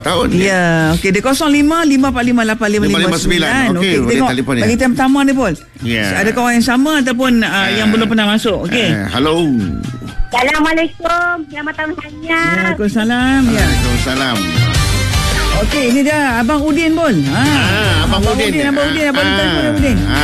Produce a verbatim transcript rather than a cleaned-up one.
Tahun Ya, okey, dia kosong lima lima empat lima lapan lima lima sembilan. Okey, Okey, tengok telefon bagi time pertama ni pun. Ya. Ada kawan yang sama ataupun uh, yang belum pernah masuk. Okey. Uh, halo. Assalamualaikum. Selamat tahun hanya. Waalaikumsalam. Ya. Waalaikumsalam. Okey, ini dia Abang Udin pun. Ha, Ah, Abang, Abang Udin. Udin, Abang Udin, Abang Udin, Ah, Abang Udin. ah.